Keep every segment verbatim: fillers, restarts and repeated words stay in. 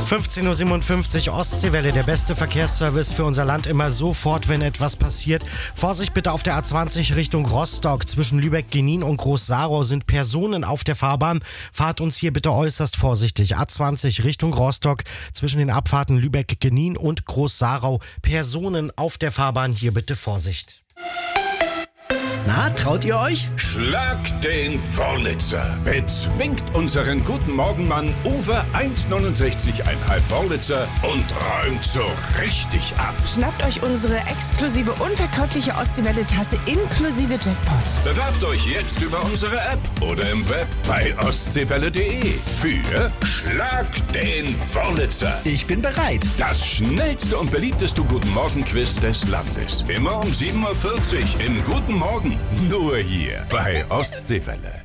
fünfzehn Uhr siebenundfünfzig, Ostseewelle, der beste Verkehrsservice für unser Land immer sofort, wenn etwas passiert. Vorsicht bitte auf der A zwanzig Richtung Rostock. Zwischen Lübeck-Genin und Groß-Sarau sind Personen auf der Fahrbahn. Fahrt uns hier bitte äußerst vorsichtig. A zwanzig Richtung Rostock, zwischen den Abfahrten Lübeck-Genin und Groß-Sarau. Personen auf der Fahrbahn, hier bitte Vorsicht. Na, traut ihr euch? Schlag den Wörlitzer. Bezwingt unseren guten Morgenmann Uwe eins Komma neunundsechzig Komma fünf Wörlitzer und räumt so richtig ab. Schnappt euch unsere exklusive unverkäufliche Ostseewelle-Tasse inklusive Jackpot. Bewerbt euch jetzt über unsere App oder im Web bei ostseewelle punkt de für Schlag den Wörlitzer. Ich bin bereit. Das schnellste und beliebteste Guten Morgen-Quiz des Landes. Immer um sieben Uhr vierzig im Guten Morgen. Nur hier bei Ostseewelle.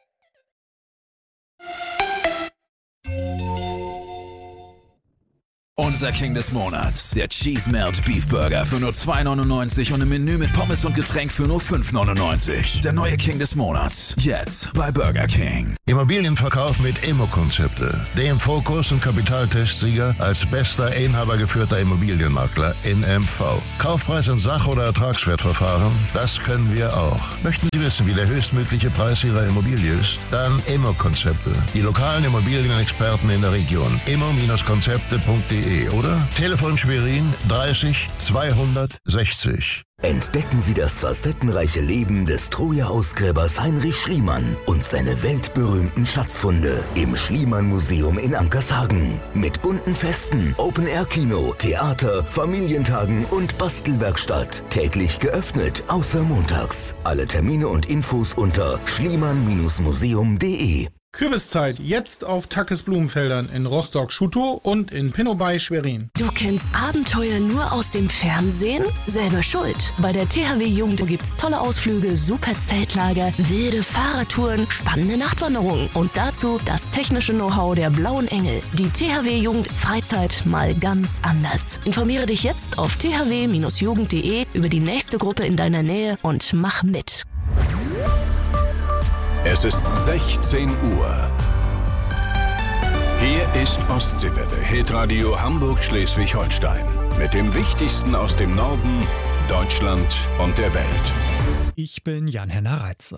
Unser King des Monats, der Cheese Melt Beef Burger für nur zwei neunundneunzig und ein Menü mit Pommes und Getränk für nur fünf neunundneunzig. Der neue King des Monats, jetzt bei Burger King. Immobilienverkauf mit Immo-Konzepte, dem Fokus- und Kapitaltestsieger als bester inhabergeführter Immobilienmakler in M V. Kaufpreis in Sach- oder Ertragswertverfahren, das können wir auch. Möchten Sie wissen, wie der höchstmögliche Preis Ihrer Immobilie ist? Dann Immo-Konzepte, die lokalen Immobilienexperten in der Region. immo-konzepte punkt de oder Telefon Schwerin dreißig zweihundertsechzig. Entdecken Sie das facettenreiche Leben des Troja-Ausgräbers Heinrich Schliemann und seine weltberühmten Schatzfunde im Schliemann-Museum in Ankershagen. Mit bunten Festen, Open-Air-Kino, Theater, Familientagen und Bastelwerkstatt. Täglich geöffnet, außer montags. Alle Termine und Infos unter schliemann museum punkt de. Kürbiszeit jetzt auf Tackes Blumenfeldern in Rostock-Schutow und in Pinobay Schwerin. Du kennst Abenteuer nur aus dem Fernsehen? Selber schuld. Bei der T H W Jugend gibt's tolle Ausflüge, super Zeltlager, wilde Fahrradtouren, spannende Nachtwanderungen und dazu das technische Know-how der Blauen Engel. Die T H W Jugend Freizeit mal ganz anders. Informiere dich jetzt auf t h w Bindestrich jugend punkt de über die nächste Gruppe in deiner Nähe und mach mit. Es ist sechzehn Uhr. Hier ist Ostseewelle, Hitradio Hamburg-Schleswig-Holstein. Mit dem Wichtigsten aus dem Norden, Deutschland und der Welt. Ich bin Jan-Henner Reitze.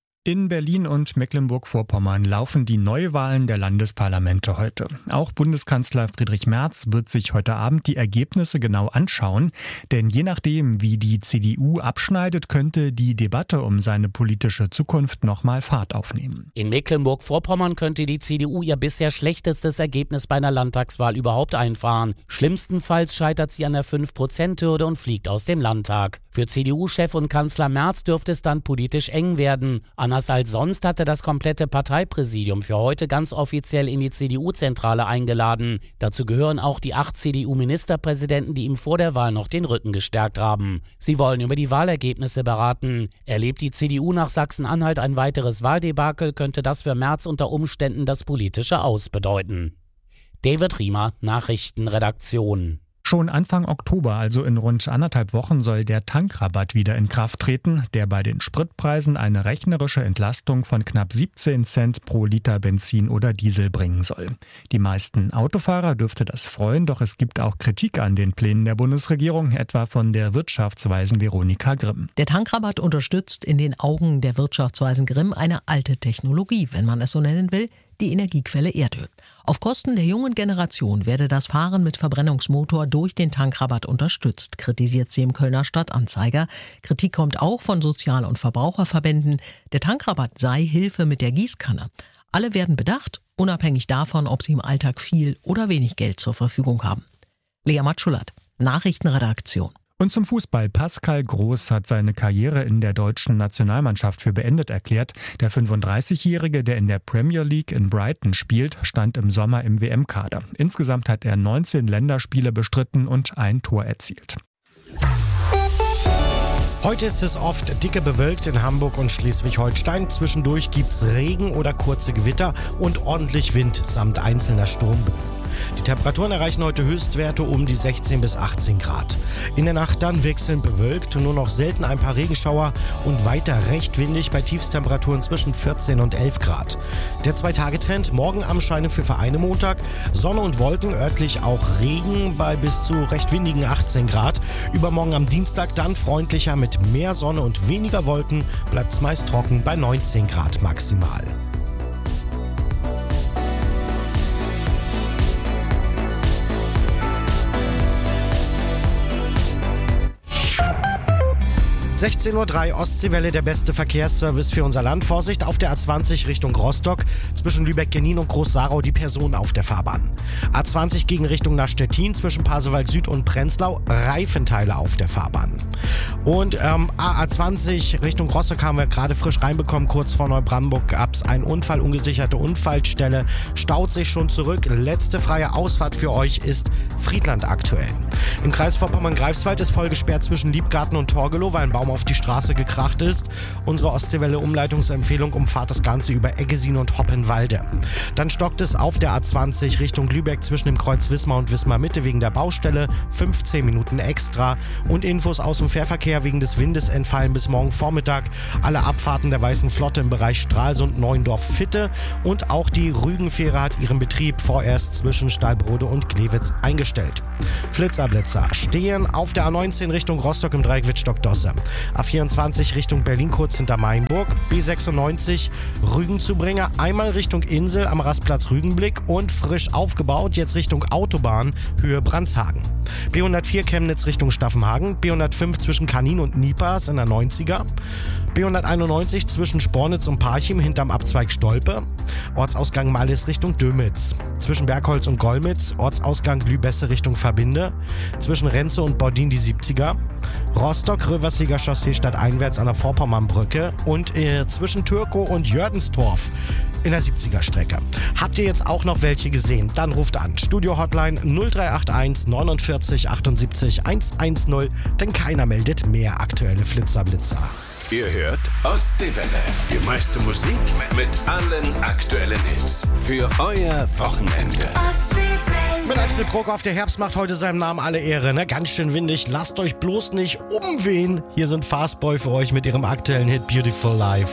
In Berlin und Mecklenburg-Vorpommern laufen die Neuwahlen der Landesparlamente heute. Auch Bundeskanzler Friedrich Merz wird sich heute Abend die Ergebnisse genau anschauen. Denn je nachdem, wie die C D U abschneidet, könnte die Debatte um seine politische Zukunft nochmal Fahrt aufnehmen. In Mecklenburg-Vorpommern könnte die C D U ihr bisher schlechtestes Ergebnis bei einer Landtagswahl überhaupt einfahren. Schlimmstenfalls scheitert sie an der fünf Prozent Hürde und fliegt aus dem Landtag. Für C D U-Chef und Kanzler Merz dürfte es dann politisch eng werden. Anders als sonst hatte das komplette Parteipräsidium für heute ganz offiziell in die C D U-Zentrale eingeladen. Dazu gehören auch die acht C D U-Ministerpräsidenten, die ihm vor der Wahl noch den Rücken gestärkt haben. Sie wollen über die Wahlergebnisse beraten. Erlebt die C D U nach Sachsen-Anhalt ein weiteres Wahldebakel, könnte das für Merz unter Umständen das politische Aus bedeuten. David Riemer, Nachrichtenredaktion. Schon Anfang Oktober, also in rund anderthalb Wochen, soll der Tankrabatt wieder in Kraft treten, der bei den Spritpreisen eine rechnerische Entlastung von knapp siebzehn Cent pro Liter Benzin oder Diesel bringen soll. Die meisten Autofahrer dürfte das freuen, doch es gibt auch Kritik an den Plänen der Bundesregierung, etwa von der Wirtschaftsweisen Veronika Grimm. Der Tankrabatt unterstützt in den Augen der Wirtschaftsweisen Grimm eine alte Technologie, wenn man es so nennen will, die Energiequelle Erdöl. Auf Kosten der jungen Generation werde das Fahren mit Verbrennungsmotor durch den Tankrabatt unterstützt, kritisiert sie im Kölner Stadtanzeiger. Kritik kommt auch von Sozial- und Verbraucherverbänden. Der Tankrabatt sei Hilfe mit der Gießkanne. Alle werden bedacht, unabhängig davon, ob sie im Alltag viel oder wenig Geld zur Verfügung haben. Lea Matschulat, Nachrichtenredaktion. Und zum Fußball. Pascal Groß hat seine Karriere in der deutschen Nationalmannschaft für beendet erklärt. Der fünfunddreißigjährige, der in der Premier League in Brighton spielt, stand im Sommer im W M-Kader. Insgesamt hat er neunzehn Länderspiele bestritten und ein Tor erzielt. Heute ist es oft dicke bewölkt in Hamburg und Schleswig-Holstein. Zwischendurch gibt's Regen oder kurze Gewitter und ordentlich Wind samt einzelner Sturmböen. Die Temperaturen erreichen heute Höchstwerte um die sechzehn bis achtzehn Grad. In der Nacht dann wechselnd bewölkt, nur noch selten ein paar Regenschauer und weiter recht windig bei Tiefstemperaturen zwischen vierzehn und elf Grad. Der Zwei-Tage-Trend: morgen Abendscheine für Vereine Montag, Sonne und Wolken, örtlich auch Regen bei bis zu recht windigen achtzehn Grad. Übermorgen am Dienstag dann freundlicher mit mehr Sonne und weniger Wolken, bleibt es meist trocken bei neunzehn Grad maximal. sechzehn Uhr drei, Ostseewelle, der beste Verkehrsservice für unser Land. Vorsicht, auf der A zwanzig Richtung Rostock, zwischen Lübeck-Genin und Groß-Sarau die Personen auf der Fahrbahn. A zwanzig gegen Richtung nach Stettin, zwischen Pasewalk Süd und Prenzlau, Reifenteile auf der Fahrbahn. Und ähm, A zwanzig Richtung Rostock haben wir gerade frisch reinbekommen, kurz vor Neubrandenburg gab es einen Unfall, ungesicherte Unfallstelle, staut sich schon zurück. Letzte freie Ausfahrt für euch ist Friedland aktuell. Im Kreis Vorpommern-Greifswald ist voll gesperrt zwischen Liebgarten und Torgelow, weil ein Baum auf die Straße gekracht ist. Unsere Ostseewelle-Umleitungsempfehlung umfahrt das Ganze über Eggesin und Hoppenwalde. Dann stockt es auf der A zwanzig Richtung Lübeck zwischen dem Kreuz Wismar und Wismar Mitte wegen der Baustelle, fünfzehn Minuten extra. Und Infos aus dem Fährverkehr: wegen des Windes entfallen bis morgen Vormittag alle Abfahrten der Weißen Flotte im Bereich Stralsund-Neuendorf-Fitte und auch die Rügenfähre hat ihren Betrieb vorerst zwischen Stallbrode und Glewitz eingestellt. Flitzerblitzer stehen auf der A neunzehn Richtung Rostock im Dreieck Wittstock-Dosse. A vierundzwanzig Richtung Berlin kurz hinter Mainburg, B sechsundneunzig Rügenzubringer, einmal Richtung Insel am Rastplatz Rügenblick und frisch aufgebaut, jetzt Richtung Autobahn, Höhe Brandshagen. B hundertvier Chemnitz Richtung Staffenhagen, B hundertfünf zwischen Kanin und Nipas in der neunziger, B hunderteinundneunzig zwischen Spornitz und Parchim hinterm Abzweig Stolpe, Ortsausgang Mallis Richtung Dömitz, zwischen Bergholz und Golmitz, Ortsausgang Lübesse Richtung Verbinde, zwischen Renze und Bordin die siebziger, Rostock Röversliger Chaussee stadteinwärts an der Vorpommernbrücke und äh, zwischen Türkow und Jördenstorf in der siebziger Strecke. Habt ihr jetzt auch noch welche gesehen? Dann ruft an. Studio-Hotline null drei acht eins neunundvierzig achtundsiebzig hundertzehn, denn keiner meldet mehr aktuelle Flitzerblitzer. Ihr hört Ostseewelle. Die meiste Musik mit allen aktuellen Hits. Für euer Wochenende. Mit Axel Prokof, der Herbst macht heute seinem Namen alle Ehre. Ne? Ganz schön windig. Lasst euch bloß nicht umwehen. Hier sind Fastboy für euch mit ihrem aktuellen Hit Beautiful Life.